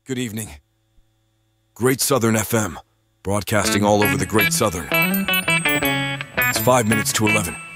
Good evening. Great Southern FM, broadcasting all over the Great Southern. It's 5 minutes to 11.